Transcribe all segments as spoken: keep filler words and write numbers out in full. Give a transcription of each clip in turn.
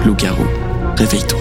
Loup-garou, réveille-toi.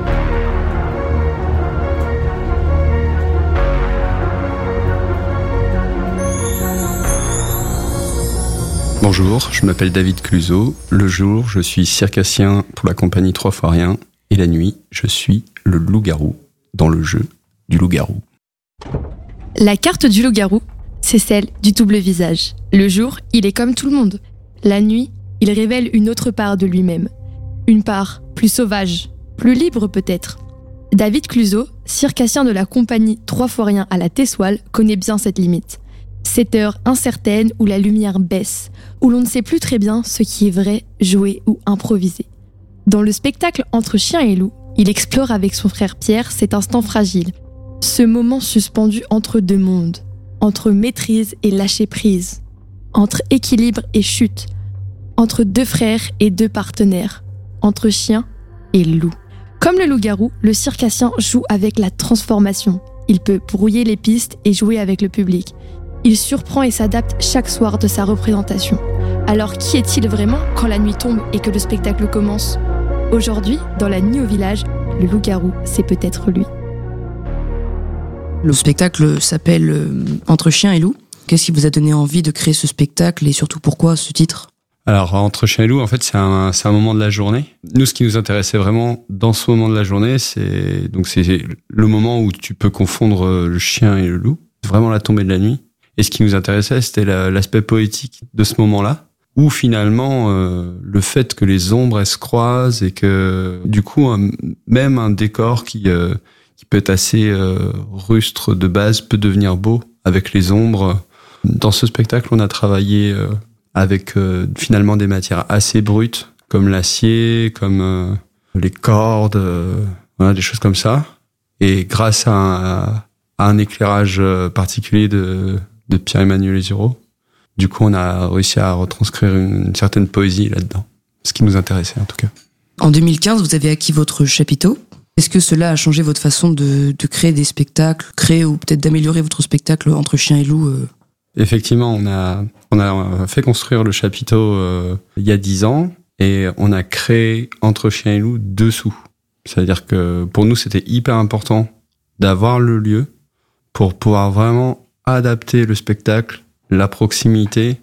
Bonjour, je m'appelle David Cluzot. Le jour, je suis circassien pour la compagnie Trois fois Rien. Et la nuit, je suis le loup-garou dans le jeu du loup-garou. La carte du loup-garou, c'est celle du double visage. Le jour, il est comme tout le monde. La nuit, il révèle une autre part de lui-même. Une part plus sauvage, plus libre peut-être. David Cluzot, circassien de la compagnie Trois fois Rien à la Tessoile, connaît bien cette limite. Cette heure incertaine où la lumière baisse, où l'on ne sait plus très bien ce qui est vrai, joué ou improvisé. Dans le spectacle Entre chien et loup, il explore avec son frère Pierre cet instant fragile, ce moment suspendu entre deux mondes, entre maîtrise et lâcher prise, entre équilibre et chute, entre deux frères et deux partenaires, entre chien et loup. Comme le loup-garou, le circassien joue avec la transformation. Il peut brouiller les pistes et jouer avec le public. Il surprend et s'adapte chaque soir de sa représentation. Alors qui est-il vraiment quand la nuit tombe et que le spectacle commence ? Aujourd'hui, dans La Nuit au village, le loup-garou, c'est peut-être lui. Le spectacle s'appelle euh, Entre chien et loup. Qu'est-ce qui vous a donné envie de créer ce spectacle et surtout pourquoi ce titre ? Alors, Entre chien et loup, en fait, c'est un, c'est un moment de la journée. Nous, ce qui nous intéressait vraiment dans ce moment de la journée, c'est, donc c'est le moment où tu peux confondre le chien et le loup. C'est vraiment la tombée de la nuit. Et ce qui nous intéressait, c'était la, l'aspect poétique de ce moment-là, où finalement, euh, le fait que les ombres, elles se croisent et que, du coup, un, même un décor qui, euh, qui peut être assez euh, rustre de base peut devenir beau avec les ombres. Dans ce spectacle, on a travaillé euh, avec euh, finalement des matières assez brutes, comme l'acier, comme euh, les cordes, euh, voilà, des choses comme ça. Et grâce à un, à un éclairage particulier de de Pierre-Emmanuel Ezuro. Du coup, on a réussi à retranscrire une, une certaine poésie là-dedans. Ce qui nous intéressait, en tout cas. En deux mille quinze, vous avez acquis votre chapiteau. Est-ce que cela a changé votre façon de, de créer des spectacles, créer ou peut-être d'améliorer votre spectacle Entre chien et loup euh... Effectivement, on a, on a fait construire le chapiteau euh, il y a dix ans et on a créé Entre chien et loup dessous. C'est-à-dire que pour nous, c'était hyper important d'avoir le lieu pour pouvoir vraiment adapter le spectacle, la proximité,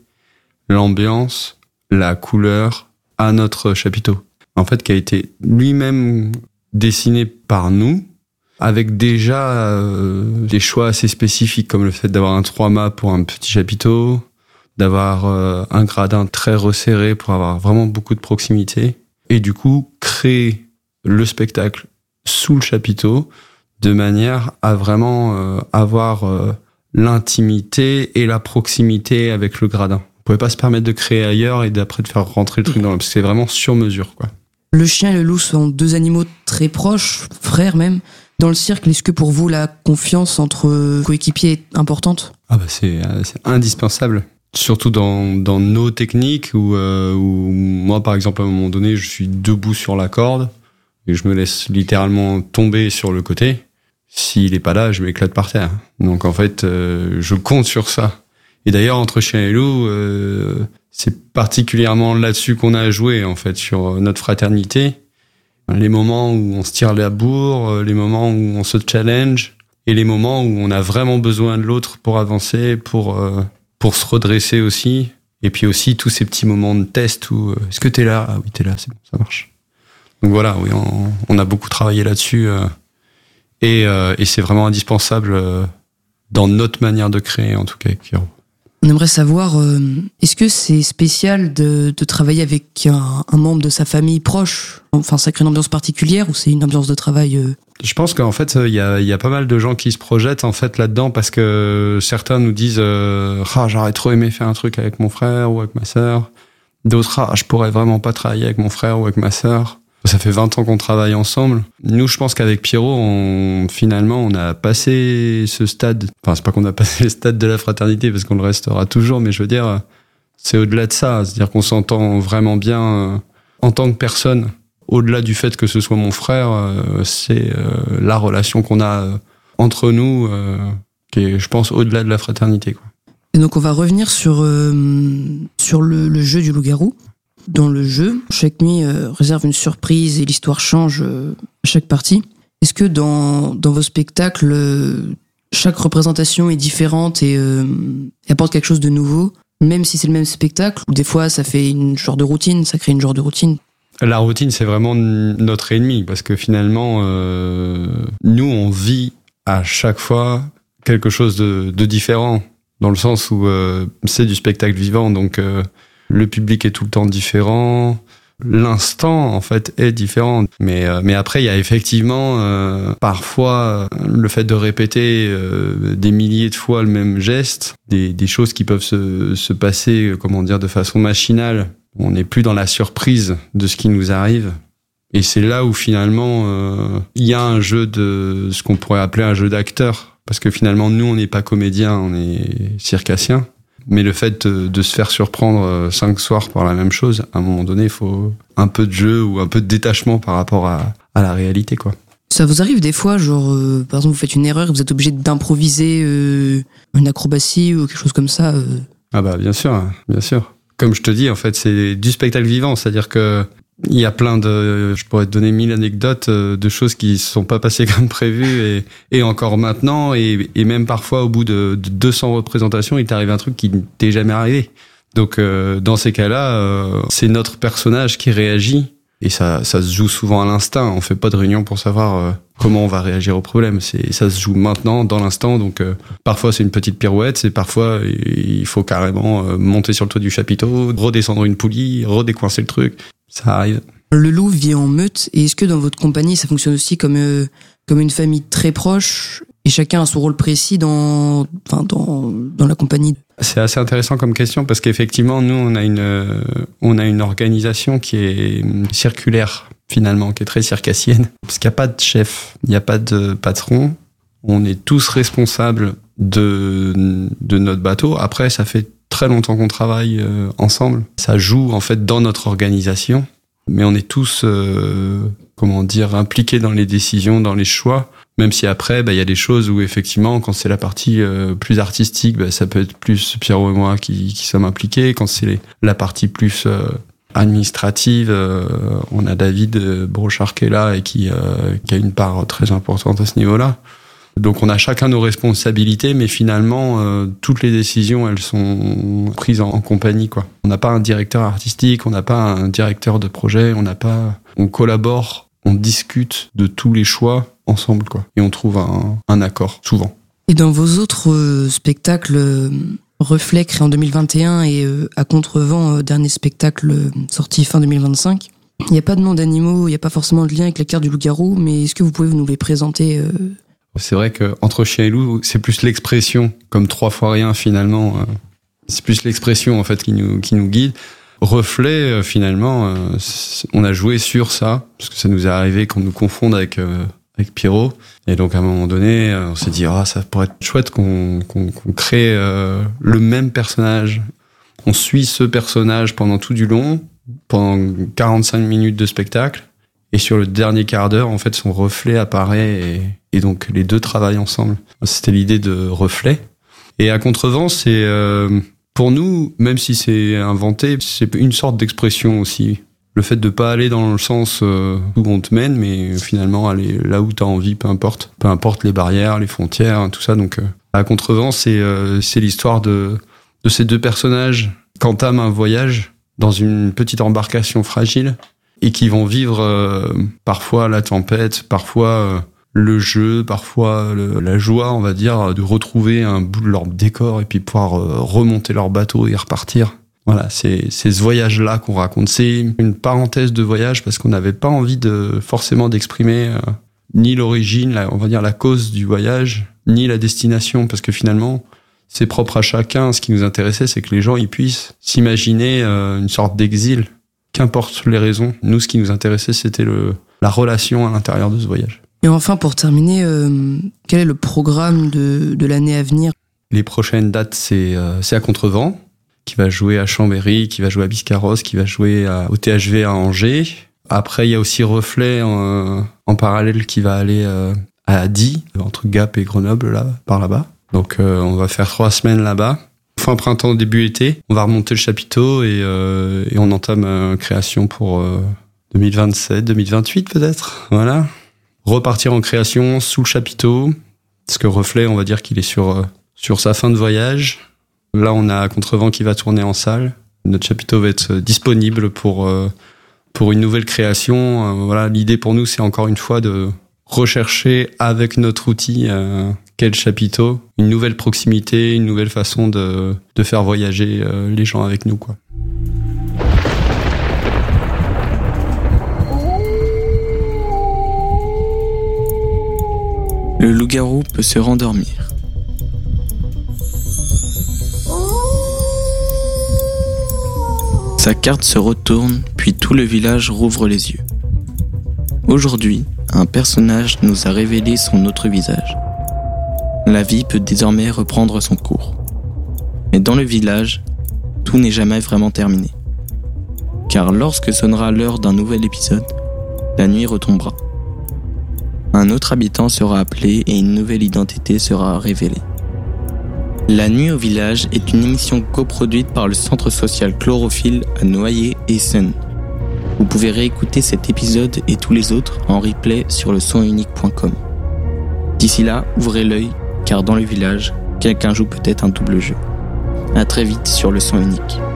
l'ambiance, la couleur à notre chapiteau. En fait, qui a été lui-même dessiné par nous, avec déjà euh, des choix assez spécifiques, comme le fait d'avoir un trois-mâts pour un petit chapiteau, d'avoir euh, un gradin très resserré pour avoir vraiment beaucoup de proximité, et du coup, créer le spectacle sous le chapiteau, de manière à vraiment euh, avoir... Euh, l'intimité et la proximité avec le gradin. On pouvait pas se permettre de créer ailleurs et d'après de faire rentrer le truc dans le... Parce que c'est vraiment sur mesure, quoi. Le chien et le loup sont deux animaux très proches, frères même. Dans le cirque, est-ce que pour vous, la confiance entre coéquipiers est importante ? Ah bah c'est, c'est indispensable. Surtout dans, dans nos techniques où, euh, où moi, par exemple, à un moment donné, je suis debout sur la corde et je me laisse littéralement tomber sur le côté. S'il est pas là, je m'éclate par terre. Donc en fait, euh, je compte sur ça. Et d'ailleurs, Entre chien et loup, euh, c'est particulièrement là-dessus qu'on a joué, en fait, sur notre fraternité. Les moments où on se tire la bourre, les moments où on se challenge, et les moments où on a vraiment besoin de l'autre pour avancer, pour euh, pour se redresser aussi. Et puis aussi tous ces petits moments de test où euh, est-ce que t'es là ? Ah oui, t'es là, c'est bon, ça marche. Donc voilà, oui, on, on a beaucoup travaillé là-dessus. Euh, Et, euh, et c'est vraiment indispensable euh, dans notre manière de créer, en tout cas, avec Pierrot. On aimerait savoir, euh, est-ce que c'est spécial de, de travailler avec un, un membre de sa famille proche ? Enfin, ça crée une ambiance particulière ou c'est une ambiance de travail euh... Je pense qu'en fait, il y a, y a pas mal de gens qui se projettent en fait là-dedans parce que certains nous disent euh, « Ah, j'aurais trop aimé faire un truc avec mon frère ou avec ma sœur ». D'autres « Ah, je pourrais vraiment pas travailler avec mon frère ou avec ma sœur ». Ça fait vingt ans qu'on travaille ensemble. Nous, je pense qu'avec Pierrot, on, finalement, on a passé ce stade. Enfin, c'est pas qu'on a passé le stade de la fraternité parce qu'on le restera toujours, mais je veux dire, c'est au-delà de ça. C'est-à-dire qu'on s'entend vraiment bien euh, en tant que personne. Au-delà du fait que ce soit mon frère, euh, c'est euh, la relation qu'on a euh, entre nous, euh, qui est, je pense, au-delà de la fraternité, quoi. Et donc, on va revenir sur, euh, sur le, le jeu du loup-garou. dans le jeu, chaque nuit euh, réserve une surprise et l'histoire change euh, à chaque partie. Est-ce que dans, dans vos spectacles, euh, chaque représentation est différente et, euh, et apporte quelque chose de nouveau, même si c'est le même spectacle, ou des fois ça fait une genre de routine, ça crée une genre de routine? La routine, c'est vraiment notre ennemi, parce que finalement, euh, nous, on vit à chaque fois quelque chose de, de différent, dans le sens où euh, c'est du spectacle vivant, donc euh, le public est tout le temps différent, l'instant, en fait, est différent. Mais, euh, mais après, il y a effectivement, euh, parfois, le fait de répéter euh, des milliers de fois le même geste, des, des choses qui peuvent se, se passer, comment dire, de façon machinale. On n'est plus dans la surprise de ce qui nous arrive. Et c'est là où finalement, euh, il y a un jeu de ce qu'on pourrait appeler un jeu d'acteur. Parce que finalement, nous, on n'est pas comédiens, on est circassiens. Mais le fait de, de se faire surprendre cinq soirs par la même chose, à un moment donné, il faut un peu de jeu ou un peu de détachement par rapport à, à la réalité, quoi. Ça vous arrive des fois, genre, euh, par exemple, vous faites une erreur et vous êtes obligé d'improviser euh, une acrobatie ou quelque chose comme ça euh... Ah bah, bien sûr, bien sûr. Comme je te dis, en fait, c'est du spectacle vivant, c'est-à-dire que il y a plein de, je pourrais te donner mille anecdotes de choses qui se sont pas passées comme prévu et, et encore maintenant et, et même parfois au bout de, de deux cents représentations, il t'arrive un truc qui ne t'est jamais arrivé. Donc euh, dans ces cas-là, euh, c'est notre personnage qui réagit et ça, ça se joue souvent à l'instinct. On fait pas de réunion pour savoir euh, comment on va réagir au problème. C'est, ça se joue maintenant, dans l'instant. Donc euh, parfois c'est une petite pirouette, c'est parfois il faut carrément euh, monter sur le toit du chapiteau, redescendre une poulie, redécoincer le truc. Ça arrive. Le loup vit en meute, et est-ce que dans votre compagnie ça fonctionne aussi comme euh, comme une famille très proche et chacun a son rôle précis dans enfin dans dans la compagnie? C'est assez intéressant comme question parce qu'effectivement nous on a une euh, on a une organisation qui est circulaire finalement, qui est très circassienne parce qu'il n'y a pas de chef, il n'y a pas de patron, on est tous responsables de de notre bateau. Après ça fait très longtemps qu'on travaille euh, ensemble. Ça joue en fait dans notre organisation, mais on est tous, euh, comment dire, impliqués dans les décisions, dans les choix. Même si après, bah, y a des choses où effectivement, quand c'est la partie euh, plus artistique, bah, ça peut être plus Pierrot et moi qui, qui sommes impliqués. Quand c'est les, la partie plus euh, administrative, euh, on a David Brochard qui est là et qui, euh, qui a une part très importante à ce niveau-là. Donc on a chacun nos responsabilités, mais finalement euh, toutes les décisions elles sont prises en, en compagnie, quoi. On n'a pas un directeur artistique, on n'a pas un directeur de projet, on n'a pas, on collabore, on discute de tous les choix ensemble, quoi. Et on trouve un, un accord souvent. Et dans vos autres euh, spectacles, euh, Reflet créé en deux mille vingt et un et euh, À Contrevent, euh, dernier spectacle euh, sorti fin deux mille vingt-cinq, il n'y a pas de nom d'animaux, il n'y a pas forcément de lien avec la carte du loup-garou, mais est-ce que vous pouvez nous les présenter? euh... C'est vrai que Entre chien et loup, c'est plus l'expression, comme trois fois rien finalement. C'est plus l'expression en fait qui nous qui nous guide. Reflet, finalement, on a joué sur ça parce que ça nous est arrivé qu'on nous confonde avec avec Pierrot. Et donc à un moment donné, on s'est dit ah ça pourrait être chouette qu'on qu'on, qu'on crée euh, le même personnage. On suit ce personnage pendant tout du long, pendant quarante-cinq minutes de spectacle. Et sur le dernier quart d'heure, en fait, son reflet apparaît et, et donc les deux travaillent ensemble. C'était l'idée de Reflet. Et À Contrevent, c'est euh, pour nous, même si c'est inventé, c'est une sorte d'expression aussi. Le fait de pas aller dans le sens euh, où on te mène, mais finalement aller là où t'as envie, peu importe. Peu importe les barrières, les frontières, tout ça. Donc, euh, À Contrevent, c'est euh, c'est l'histoire de de ces deux personnages qui entament un voyage dans une petite embarcation fragile. Et qui vont vivre euh, parfois la tempête, parfois euh, le jeu, parfois le, la joie, on va dire, de retrouver un bout de leur décor et puis pouvoir euh, remonter leur bateau et repartir. Voilà, c'est, c'est ce voyage-là qu'on raconte. C'est une parenthèse de voyage parce qu'on n'avait pas envie de forcément d'exprimer euh, ni l'origine, la, on va dire la cause du voyage, ni la destination, parce que finalement, c'est propre à chacun. Ce qui nous intéressait, c'est que les gens ils puissent s'imaginer euh, une sorte d'exil. Qu'importe les raisons, nous, ce qui nous intéressait, c'était le, la relation à l'intérieur de ce voyage. Et enfin, pour terminer, euh, quel est le programme de, de l'année à venir? Les prochaines dates, c'est, euh, c'est À Contrevent, qui va jouer à Chambéry, qui va jouer à Biscarrosse, qui va jouer à, au T H V à Angers. Après, il y a aussi Reflet en, en parallèle qui va aller euh, à Die, entre Gap et Grenoble, là, par là-bas. Donc, euh, on va faire trois semaines là-bas. fin printemps, début été, on va remonter le chapiteau et, euh, et on entame une création pour euh, deux mille vingt-sept, deux mille vingt-huit peut-être. Voilà. Repartir en création sous le chapiteau, parce que Reflet, on va dire qu'il est sur, euh, sur sa fin de voyage. Là, on a Contrevent qui va tourner en salle. Notre chapiteau va être disponible pour, euh, pour une nouvelle création. Euh, voilà, l'idée pour nous, c'est encore une fois de rechercher avec notre outil euh, qu'est le chapiteau, une nouvelle proximité, une nouvelle façon de, de faire voyager euh, les gens avec nous, quoi. Le loup-garou peut se rendormir. Sa carte se retourne, puis tout le village rouvre les yeux. Aujourd'hui, un personnage nous a révélé son autre visage. La vie peut désormais reprendre son cours. Mais dans le village, tout n'est jamais vraiment terminé. Car lorsque sonnera l'heure d'un nouvel épisode, la nuit retombera. Un autre habitant sera appelé et une nouvelle identité sera révélée. La nuit au village est une émission coproduite par le centre social Chlorophylle à Noyer et Essonne. Vous pouvez réécouter cet épisode et tous les autres en replay sur le son unique point com. D'ici là, ouvrez l'œil, car dans le village, quelqu'un joue peut-être un double jeu. À très vite sur le son unique.